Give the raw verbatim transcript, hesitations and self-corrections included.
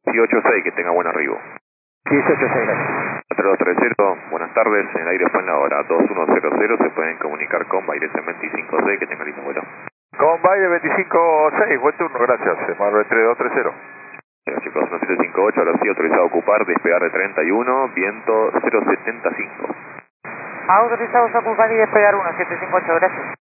dieciocho seis, que tenga buen arribo. dieciocho seis, gracias. cuatro dos tres cero, buenas tardes, en el aire fue en la hora dos uno cero cero, se pueden comunicar con Baires veinticinco seis, que tenga lindo vuelo. Con Baires veinticinco seis, buen turno, gracias, Emanuel tres dos tres cero. Bueno, chicos, uno siete cinco ocho, ahora sí, autorizado a ocupar, despegar de treinta y uno, viento cero setenta y cinco. Autorizados a ocupar y despegar uno siete cinco ocho, gracias.